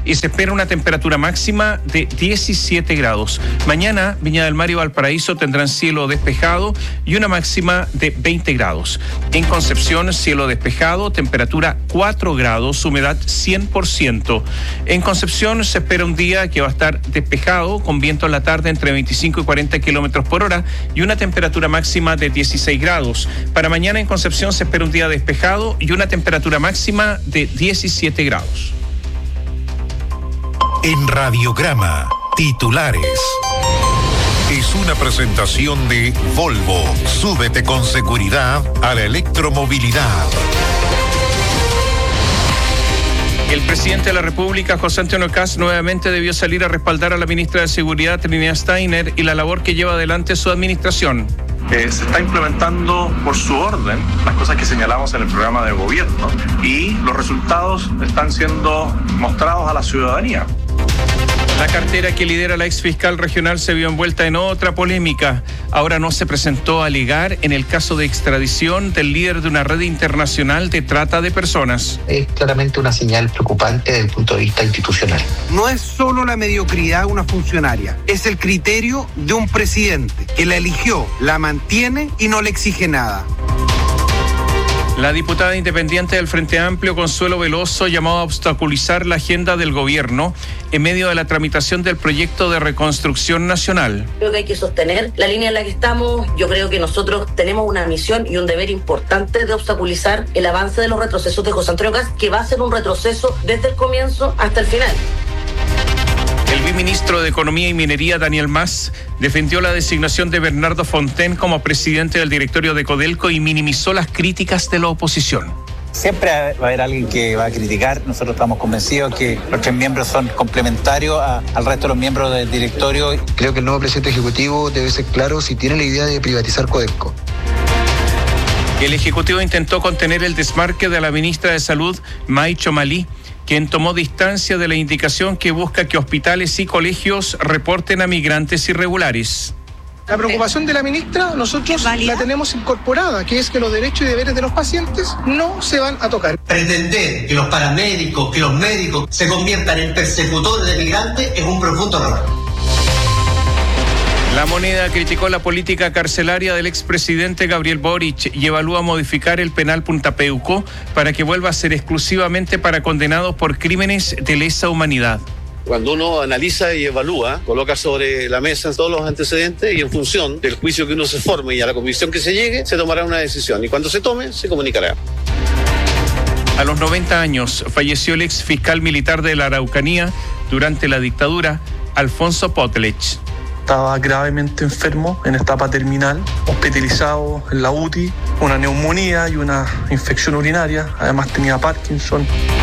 y se espera una temperatura máxima de 17 grados. Mañana, Viña del Mar y Valparaíso tendrán cielo despejado y una máxima de 20 grados. En Concepción, cielo despejado, temperatura 4 grados, humedad 100%. En Concepción se espera un día que va a estar despejado, con viento en la tarde entre 25 y 40 kilómetros por hora y una temperatura máxima de 16 grados. Para mañana en Concepción se espera un día despejado y una temperatura máxima de 17 grados. En Radiograma, titulares. Es una presentación de Volvo. Súbete con seguridad a la electromovilidad. El presidente de la República, José Antonio Kast, nuevamente debió salir a respaldar a la ministra de Seguridad, Trinidad Steiner, y la labor que lleva adelante su administración. Se está implementando por su orden las cosas que señalamos en el programa de gobierno y los resultados están siendo mostrados a la ciudadanía. La cartera que lidera la exfiscal regional se vio envuelta en otra polémica. Ahora no se presentó a alegar en el caso de extradición del líder de una red internacional de trata de personas. Es claramente una señal preocupante desde el punto de vista institucional. No es solo la mediocridad de una funcionaria, es el criterio de un presidente que la eligió, la mantiene y no le exige nada. La diputada independiente del Frente Amplio, Consuelo Veloso, llamó a obstaculizar la agenda del gobierno en medio de la tramitación del proyecto de reconstrucción nacional. Creo que hay que sostener la línea en la que estamos. Yo creo que nosotros tenemos una misión y un deber importante de obstaculizar el avance de los retrocesos de José Antonio Kast, que va a ser un retroceso desde el comienzo hasta el final. El viceministro de Economía y Minería, Daniel Mas, defendió la designación de Bernardo Fontaine como presidente del directorio de Codelco y minimizó las críticas de la oposición. Siempre va a haber alguien que va a criticar. Nosotros estamos convencidos que los 3 miembros son complementarios al resto de los miembros del directorio. Creo que el nuevo presidente ejecutivo debe ser claro si tiene la idea de privatizar Codelco. El Ejecutivo intentó contener el desmarque de la ministra de Salud, May Chomalí, quien tomó distancia de la indicación que busca que hospitales y colegios reporten a migrantes irregulares. La preocupación de la ministra nosotros la tenemos incorporada, que es que los derechos y deberes de los pacientes no se van a tocar. Pretender que los paramédicos, que los médicos se conviertan en persecutores de migrantes es un profundo error. La Moneda criticó la política carcelaria del expresidente Gabriel Boric y evalúa modificar el penal Punta Peuco para que vuelva a ser exclusivamente para condenados por crímenes de lesa humanidad. Cuando uno analiza y evalúa, coloca sobre la mesa todos los antecedentes y en función del juicio que uno se forme y a la convicción que se llegue, se tomará una decisión y cuando se tome, se comunicará. A los 90 años falleció el ex fiscal militar de la Araucanía durante la dictadura, Alfonso Potlech. Estaba gravemente enfermo en etapa terminal, hospitalizado en la UTI, una neumonía y una infección urinaria, además tenía Parkinson.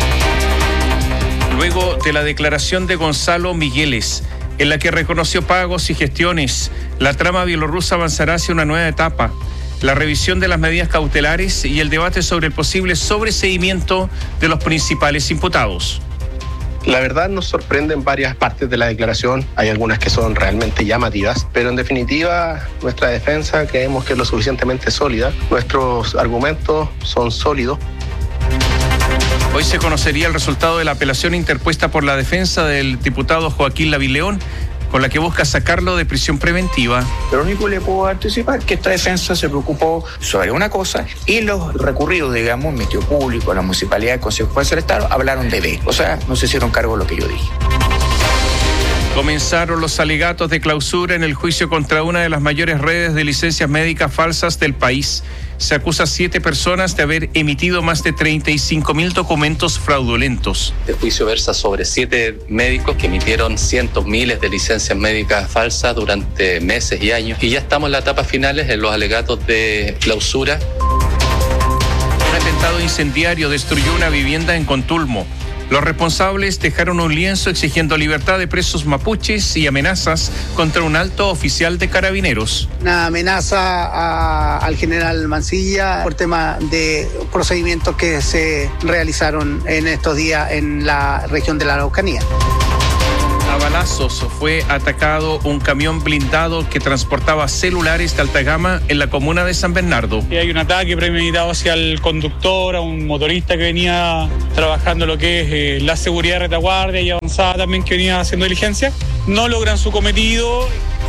Luego de la declaración de Gonzalo Migueles, en la que reconoció pagos y gestiones, la trama bielorrusa avanzará hacia una nueva etapa. La revisión de las medidas cautelares y el debate sobre el posible sobreseimiento de los principales imputados. La verdad nos sorprenden varias partes de la declaración, hay algunas que son realmente llamativas, pero en definitiva nuestra defensa creemos que es lo suficientemente sólida, nuestros argumentos son sólidos. Hoy se conocería el resultado de la apelación interpuesta por la defensa del diputado Joaquín Lavín-León, con la que busca sacarlo de prisión preventiva. Pero lo único que le puedo anticipar es que esta defensa se preocupó sobre una cosa y los recurridos, digamos, Ministerio Público, la Municipalidad, el Consejo Juez del Estado, hablaron de B. O sea, no se hicieron cargo de lo que yo dije. Comenzaron los alegatos de clausura en el juicio contra una de las mayores redes de licencias médicas falsas del país. Se acusa a 7 personas de haber emitido más de 35.000 documentos fraudulentos. El juicio versa sobre 7 médicos que emitieron cientos, miles de licencias médicas falsas durante meses y años. Y ya estamos en las etapas finales en los alegatos de clausura. Un atentado incendiario destruyó una vivienda en Contulmo. Los responsables dejaron un lienzo exigiendo libertad de presos mapuches y amenazas contra un alto oficial de carabineros. Una amenaza al general Mancilla por tema de procedimientos que se realizaron en estos días en la región de la Araucanía. A balazos fue atacado un camión blindado que transportaba celulares de alta gama en la comuna de San Bernardo. Hay un ataque premeditado hacia el conductor, a un motorista que venía trabajando lo que es la seguridad de retaguardia y avanzada también, que venía haciendo diligencia. No logran su cometido.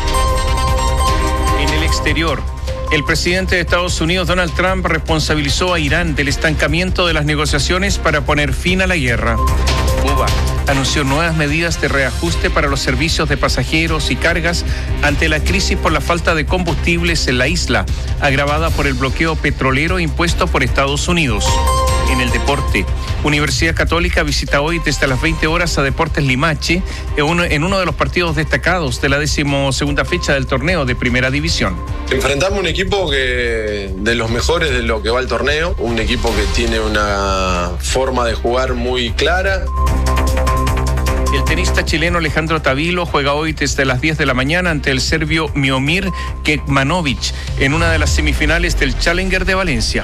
En el exterior, el presidente de Estados Unidos, Donald Trump, responsabilizó a Irán del estancamiento de las negociaciones para poner fin a la guerra. Cuba anunció nuevas medidas de reajuste para los servicios de pasajeros y cargas ante la crisis por la falta de combustibles en la isla, agravada por el bloqueo petrolero impuesto por Estados Unidos. En el deporte, Universidad Católica visita hoy desde las 20 horas a Deportes Limache en uno de los partidos destacados de la 12ª fecha del torneo de Primera División. Enfrentamos un equipo que de los mejores de lo que va el torneo, un equipo que tiene una forma de jugar muy clara. El tenista chileno Alejandro Tavilo juega hoy desde las 10 de la mañana ante el serbio Miomir Kekmanovic en una de las semifinales del Challenger de Valencia.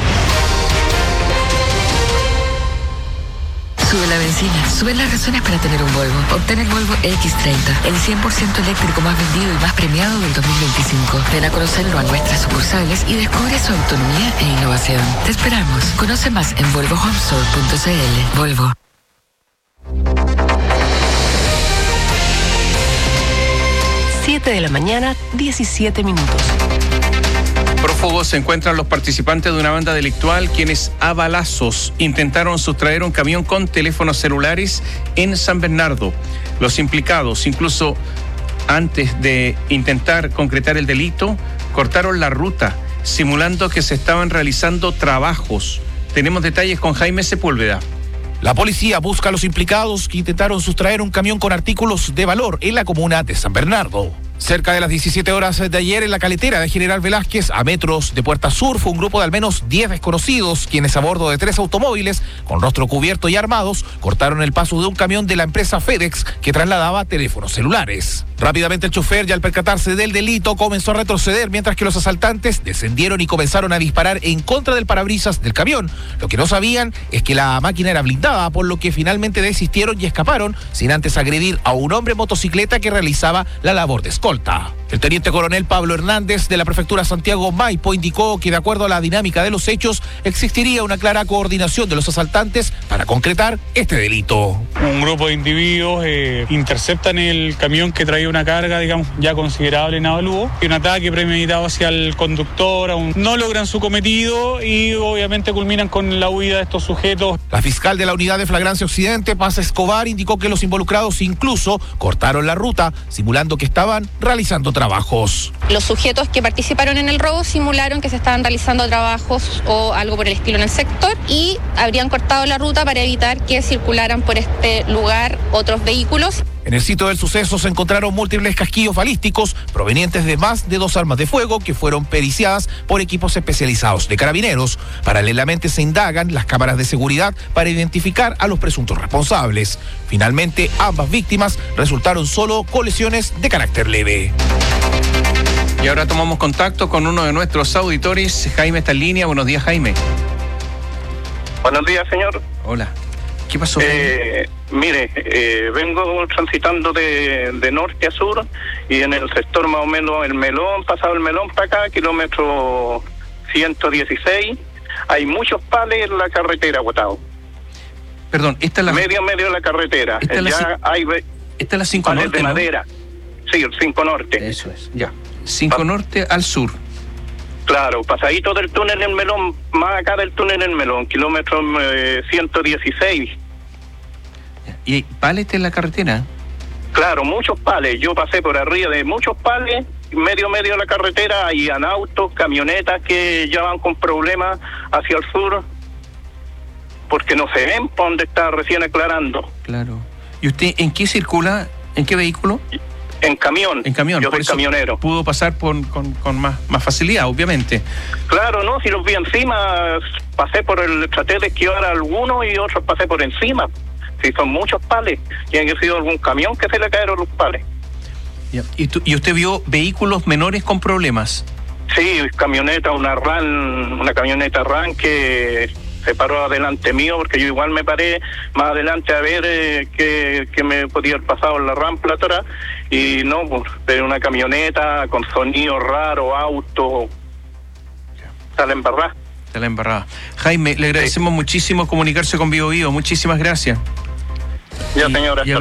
Sube la benzina, sube las razones para tener un Volvo. Obtén el Volvo X30, el 100% eléctrico más vendido y más premiado del 2025. Ven a conocerlo a nuestras sucursales y descubre su autonomía e innovación. Te esperamos. Conoce más en volvohomestore.cl. Volvo. De la mañana, 17 minutos. Prófugos se encuentran los participantes de una banda delictual quienes a balazos intentaron sustraer un camión con teléfonos celulares en San Bernardo. Los implicados, incluso antes de intentar concretar el delito, cortaron la ruta, simulando que se estaban realizando trabajos. Tenemos detalles con Jaime Sepúlveda. La policía busca a los implicados que intentaron sustraer un camión con artículos de valor en la comuna de San Bernardo. Cerca de las 17 horas de ayer, en la caletera de General Velázquez, a metros de Puerta Sur, fue un grupo de al menos 10 desconocidos, quienes a bordo de 3 automóviles, con rostro cubierto y armados, cortaron el paso de un camión de la empresa FedEx que trasladaba teléfonos celulares. Rápidamente el chofer, ya al percatarse del delito, comenzó a retroceder, mientras que los asaltantes descendieron y comenzaron a disparar en contra del parabrisas del camión. Lo que no sabían es que la máquina era blindada, por lo que finalmente desistieron y escaparon, sin antes agredir a un hombre en motocicleta que realizaba la labor de escolta. El teniente coronel Pablo Hernández de la prefectura Santiago Maipo indicó que de acuerdo a la dinámica de los hechos existiría una clara coordinación de los asaltantes para concretar este delito. Un grupo de individuos interceptan el camión que traía una carga, digamos, ya considerable en avalúo, y un ataque premeditado hacia el conductor. No logran su cometido y obviamente culminan con la huida de estos sujetos. La fiscal de la Unidad de Flagrancia Occidente, Paz Escobar, indicó que los involucrados incluso cortaron la ruta, simulando que estaban realizando trabajos. Los sujetos que participaron en el robo simularon que se estaban realizando trabajos o algo por el estilo en el sector y habrían cortado la ruta para evitar que circularan por este lugar otros vehículos. En el sitio del suceso se encontraron múltiples casquillos balísticos provenientes de más de 2 armas de fuego que fueron periciadas por equipos especializados de carabineros. Paralelamente se indagan las cámaras de seguridad para identificar a los presuntos responsables. Finalmente, ambas víctimas resultaron solo con lesiones de carácter leve. Y ahora tomamos contacto con uno de nuestros auditores. Jaime está en línea. Buenos días, Jaime. Buenos días, señor. Hola. ¿Qué pasó? Mire, vengo transitando de norte a sur y en el sector más o menos el Melón, pasado el Melón para acá, kilómetro 116, hay muchos pales en la carretera botados. Perdón, esta es la... Medio de la carretera. Esta es la 5 Norte, de madera. Sí, el 5 Norte. Eso es, ya. 5 Norte al sur. Claro, pasadito del túnel El Melón, más acá del túnel El Melón, kilómetro 116. ¿Y pales en la carretera? Claro, muchos pales. Yo pasé por arriba de muchos pales, medio de la carretera, hay autos, camionetas que ya van con problemas hacia el sur, porque no se ven por donde está recién aclarando. Claro. ¿Y usted en qué circula? ¿En qué vehículo? En camión. En camión. Yo soy camionero. Pudo pasar con más facilidad, obviamente. Claro, no, si los vi encima, traté de esquivar a algunos y otros pasé por encima. Si son muchos pales, tiene que ser algún camión que se le cayeron los pales. Ya. ¿Y usted vio vehículos menores con problemas? Sí, camioneta, una camioneta RAN que se paró adelante mío, porque yo igual me paré más adelante a ver qué me podía haber pasado en la rampa atrás, y no, pues, de una camioneta con sonido raro, auto, sale embarrada. Sale embarrada. Jaime, le agradecemos muchísimo comunicarse con Bio Bio. Muchísimas gracias. Ya, señora.